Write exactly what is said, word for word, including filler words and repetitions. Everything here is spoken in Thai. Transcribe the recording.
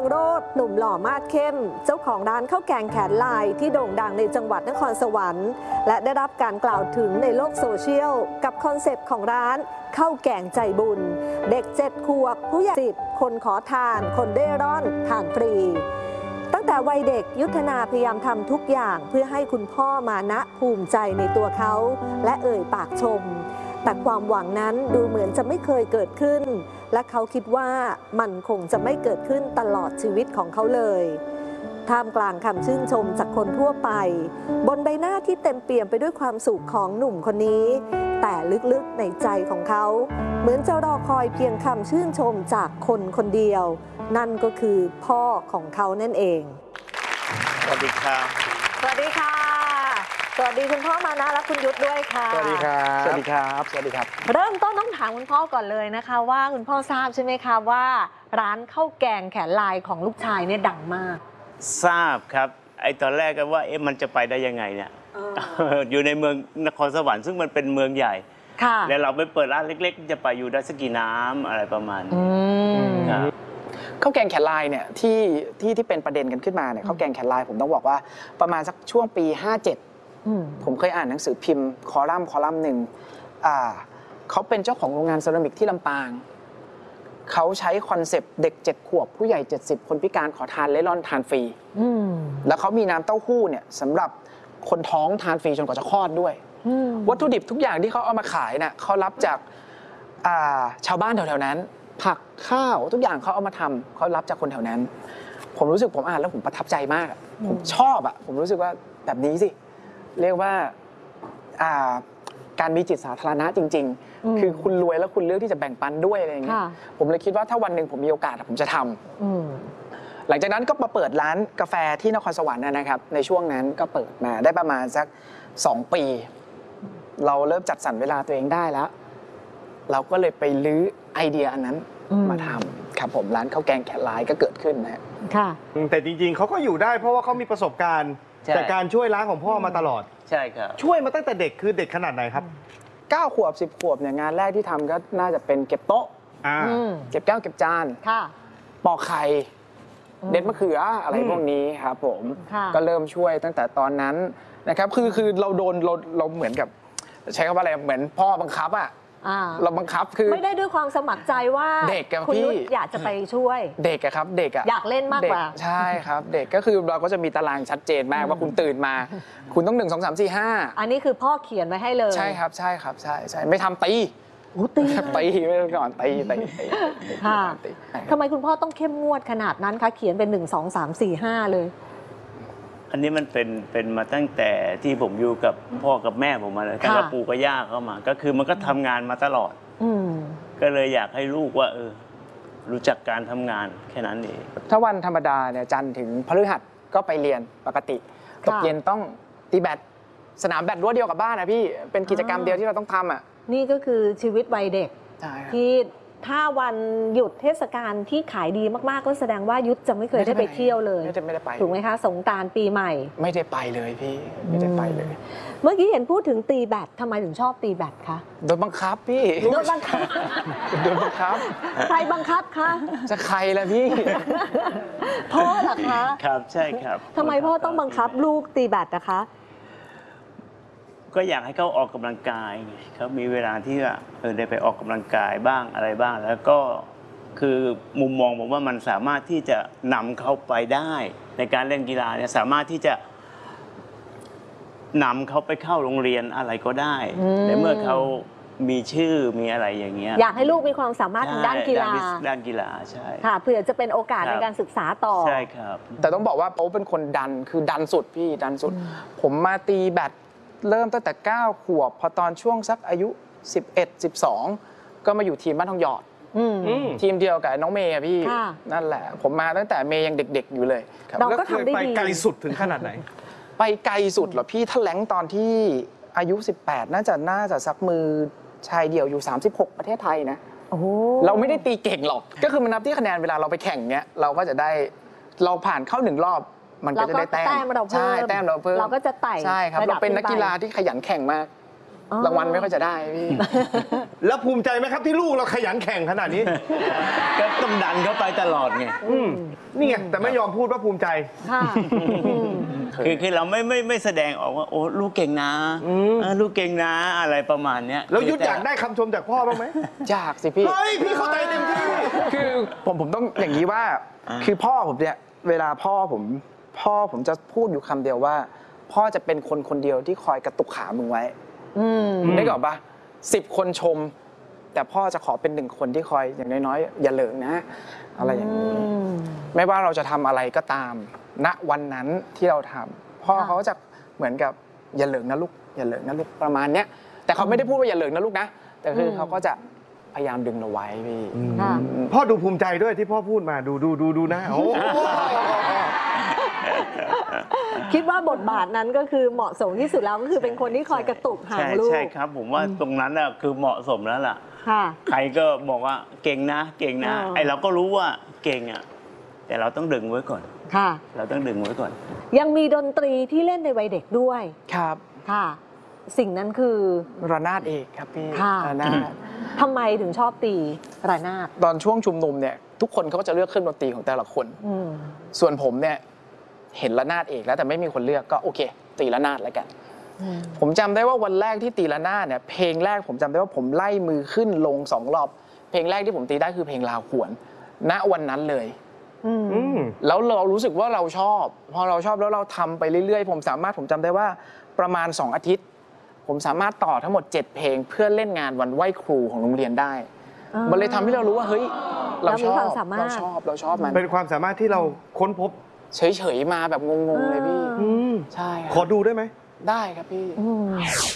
องโรจน์หนุ่มหล่อมาดเข้มเจ้าของร้านข้าวแกงแขนลายที่โด่งดังในจังหวัดนครสวรรค์และได้รับการกล่าวถึงในโลกโซเชียลกับคอนเซปต์ของร้านข้าวแกงใจบุญเด็กเจ็ดขวบผู้ใหญ่สิบคนขอทานคนเร่ร่อนทานฟรีตั้งแต่วัยเด็กยุทธนาพยายามทำทุกอย่างเพื่อให้คุณพ่อมานะภูมิใจในตัวเขาและเอ่ยปากชมแต่ความหวังนั้นดูเหมือนจะไม่เคยเกิดขึ้นและเขาคิดว่ามันคงจะไม่เกิดขึ้นตลอดชีวิตของเขาเลยท่ามกลางคำชื่นชมจากคนทั่วไปบนใบหน้าที่เต็มเปี่ยมไปด้วยความสุขของหนุ่มคนนี้แต่ลึกๆในใจของเขาเหมือนจะรอคอยเพียงคำชื่นชมจากคนคนเดียวนั่นก็คือพ่อของเขานั่นเองสวัสดีครับสวัสดีค่ะสวัสดีคุณพ่อมานะและคุณยุทธด้วยค่ะสวัสดีครับสวัสดีครับสวัสดีครับเริ่มต้นต้องถามคุณพ่อก่อนเลยนะคะว่าคุณพ่อทราบใช่ไหมคะว่าร้านข้าวแกงแขนลายของลูกชายเนี่ยดังมากทราบครับไอ้ตอนแรกก็ว่าเอ๊ะมันจะไปได้ยังไงเนี่ย อ, อยู่ในเมืองนครสวรรค์ซึ่งมันเป็นเมืองใหญ่แล้วเราไปเปิดร้านเล็กๆจะไปอยู่ได้สักกี่น้ำอะไรประมาณนี้ข้าวแกงแขนลายเนี่ยที่ที่ที่เป็นประเด็นกันขึ้นมาเนี่ยข้าวแกงแขนลายผมต้องบอกว่าประมาณสักช่วงปีห้าเจ็ดผมเคยอ่านหนังสือพิมพ์คอลัมน์คอลัมน์หนึ่งเขาเป็นเจ้าของโรงงานเซรามิกที่ลำปางเขาใช้คอนเซปต์เด็กเจ็ดขวบผู้ใหญ่เจ็ดสิบคนพิการขอทานเล่ร่อนทานฟรีแล้วเขามีน้ำเต้าหู้เนี่ยสำหรับคนท้องทานฟรีจนกว่าจะคลอดด้วยวัตถุดิบทุกอย่างที่เขาเอามาขายน่ะเขารับจากชาวบ้านแถวๆนั้นผักข้าวทุกอย่างเขาเอามาทำเขารับจากคนแถวนั้นผมรู้สึกผมอ่านแล้วผมประทับใจมากผมชอบอ่ะผมรู้สึกว่าแบบนี้สิเรียกว่าการมีจิตสาธารณะจริงๆคือคุณรวยแล้วคุณเลือกที่จะแบ่งปันด้วยอะไรอย่างเงี้ยผมเลยคิดว่าถ้าวันหนึ่งผมมีโอกาสผมจะทำหลังจากนั้นก็มาเปิดร้านกาแฟที่นครสวรรค์นะครับในช่วงนั้นก็เปิดมาได้ประมาณสักสองปีเราเริ่มจัดสรรเวลาตัวเองได้แล้วเราก็เลยไปลื้อไอเดียอันนั้นมาทำครับผมร้านข้าวแกงแขนลายก็เกิดขึ้นนะค่ะแต่จริงๆเขาก็อยู่ได้เพราะว่าเขามีประสบการณ์จากการช่วยร้านของพ่อมาตลอดใช่ครับช่วยมาตั้งแต่เด็กคือเด็กขนาดไหนครับเก้าขวบสิบขวบเนี่ยงานแรกที่ทำก็น่าจะเป็นเก็บโต๊ะเก็บแก้วเก็บจานปอกไข่เด็ดมะเขืออะไรพวกนี้ครับผมก็เริ่มช่วยตั้งแต่ตอนนั้นนะครับคือคือเราโดนเราเราเหมือนกับใช้คำว่าอะไรเหมือนพ่อบังคับอ่ะเราบังคับคือไม่ได้ด้วยความสมัครใจว่าเด็กกับพี่อยากจะไปช่วยเด็กอะครับเด็กอะอยากเล่นมากกว่าใช่ครับเด็กก็คือเราก็จะมีตารางชัดเจนมากว่าคุณตื่นมาคุณต้องหนึ่งสองสามสี่ห้าอันนี้คือพ่อเขียนไว้ให้เลยใช่ครับใช่ครับใช่ใช่ไม่ทำตีตีตีไม่ต้องก่อนตีตีค่ะทำไมคุณพ่อต้องเข้มงวดขนาดนั้นคะเขียนเป็นหนึ่งสองสามสี่ห้าเลยอันนี้มันเป็นเป็นมาตั้งแต่ที่ผมอยู่กับพ่อกับแม่ผมมาเลยตั้งแต่ปู่กับย่าเข้ามาก็คือมันก็ทำงานมาตลอดก็เลยอยากให้ลูกว่าเออรู้จักการทำงานแค่นั้นเองถ้าวันธรรมดาเนี่ยจันทร์ถึงพฤหัสก็ไปเรียนปกติตกเย็นต้องตีแบดสนามแบดรั้วเดียวกับบ้านนะพี่เป็นกิจกรรมเดียวที่เราต้องทำอ่ะนี่ก็คือชีวิตวัยเด็กที่ถ้าวันหยุดเทศกาลที่ขายดีมากๆก็แสดงว่ายุทธจะไม่เคยได้ไปเที่ยวเลยไม่ได้ไปถูกไหมคะสงกรานต์ปีใหม่ไม่ได้ไปเลยพี่ไม่ได้ไปเลยเมื่อกี้เห็นพูดถึงตีแบดทำไมถึงชอบตีแบดคะโดนบังคับพี่โดนบังคับโดนบังคับใครบังคับคะจะใครล่ะพี่พ่อเหรอคะครับใช่ครับทำไมพ่อต้องบังคับลูกตีแบดนะคะก็อยากให้เขาออกกำลังกายเขามีเวลาที่ว่าเออได้ไปออกกำลังกายบ้างอะไรบ้างแล้วก็คือมุมมองผมว่ามันสามารถที่จะนำเขาไปได้ในการเล่นกีฬาเนี่ยสามารถที่จะนำเขาไปเข้าโรงเรียนอะไรก็ได้ในเมื่อเขามีชื่อมีอะไรอย่างเงี้ยอยากให้ลูกมีความสามารถทางด้านกีฬาด้านกีฬาใช่ค่ะเผื่อจะเป็นโอกาสในการศึกษาต่อใช่ครับแต่ต้องบอกว่าโป๊เป็นคนดันคือดันสุดพี่ดันสุดผมมาตีแบดเริ่มตั้งแต่เก้าขวบพอตอนช่วงสักอายุสิบเอ็ด สิบสองก็มาอยู่ทีมบ้านทองหยอดทีมเดียวกับน้องเมย์พี่นั่นแหละผมมาตั้งแต่เมย์ยังเด็กๆอยู่เลยเราก็ทำได้ดีไปไกลสุดถึงขนาดไหนไปไกลสุดเหรอพี่ถ้าแหลงตอนที่อายุสิบแปดน่าจะน่าจะซักมือชายเดี่ยวอยู่สามสิบหกประเทศไทยนะเราไม่ได้ตีเก่งหรอกก็คือมันนับที่คะแนนเวลาเราไปแข่งเนี้ยเราก็จะได้เราผ่านเข้าหนึ่งรอบมันก็จะได้แต้มใช่แต้มเราเพิ่มเราก็จะไต่ใช่ครับเราเป็นนักกีฬาที่ขยันแข่งมากอ๋อรางวัลไม่ค่อยจะได้พี่แล้วภูมิใจไหมครับที่ลูกเราขยันแข่งขนาดนี้ก็ต้องดันเข้าไปตลอดไงอืมนี่ไงแต่ไม่ยอมพูดว่าภูมิใจค่ะอืมคือคือเราไม่ไม่ไม่แสดงออกว่าโอ้ลูกเก่งนะอืมเออลูกเก่งนะอะไรประมาณเนี้ยแล้วยุทธอยากได้คำชมจากพ่อบ้างไหมอยากสิพี่เฮ้ยพี่เข้าใจเต็มที่คือผมผมต้องอย่างนี้ว่าอ่าคือพ่อผมเนี่ยเวลาพ่อผมพ่อผมจะพูดอยู่คำเดียวว่า พ่อจะเป็นคนคนเดียวที่คอยกระตุกขามึงไว้อืมได้ก่อนปะสิบคนชม แต่พ่อจะขอเป็นหนึ่งคนที่คอยอย่างน้อยๆอย่าเหลิงนะ อะไรอย่างนี้ ไม่ว่าเราจะทำอะไรก็ตาม ณวันนั้นที่เราทำพ่อค่ะเขาจะเหมือนกับอย่าเหลิงนะลูกอย่าเหลิงนะลูกประมาณเนี้ยแต่เขาไม่ได้พูดว่าอย่าเหลิงนะลูกนะแต่คือเขาก็จะพยายามดึงเราไว้พี่ค่ะพ่อดูภูมิใจด้วยที่พ่อพูดมาดูดูดูดูนะโอ้คิดว่าบทบาทนั้นก็คือเหมาะสมที่สุดแล้วก็คือเป็นคนที่คอยกระตุกหางใช่ลูกใช่ครับ ผมว่าตรงนั้นน่ะคือเหมาะสมแล้วล่ะค่ะใครก็บอกว่าเก่งนะ เก่งนะอ๋อไอเราก็รู้ว่าเก่งอ่ะแต่เราต้องดึงไว้ก่อนค่ะเราต้องดึงไว้ก่อนยังมีดนตรีที่เล่นในวัยเด็กด้วยครับค่ะ สิ่งนั้นคือระนาดเอกครับพี่ค่ะระนาดทำไมถึงชอบตีระนาดตอนช่วงชุมนุมเนี่ยทุกคนเขาก็จะเลือกเครื่องดนตรีของแต่ละคนอืมส่วนผมเนี่ยเห็นระนาดเอกแล้วแต่ไม่มีคนเลือกก็โอเค ตีระนาดแล้วกันอืมผมจำได้ว่าวันแรกที่ตีระนาดเนี่ยเพลงแรกผมจำได้ว่าผมไล่มือขึ้นลงสองรอบ เพลงแรกที่ผมตีได้คือเพลงลาวขวน ณวันนั้นเลยอืมอืมแล้วเรารู้สึกว่าเราชอบ พอเราชอบแล้วเราทำไปเรื่อยๆ ผมสามารถผมจำได้ว่าประมาณสองอาทิตย์ ผมสามารถต่อทั้งหมดเจ็ดเพลงเพื่อเล่นงานวันไหว้ครูของโรงเรียนได้อ่ามัมันเลยทำให้เรารู้ว่าเฮ้ยเราชอบเรามีความสามารถเราชอบเราชอบมันเป็นความสามารถที่เราค้นพบเฉยๆมาแบบงงๆเลยพี่อืมใช่คขรัอบ ดูได้ไหมได้ครับพี่อืม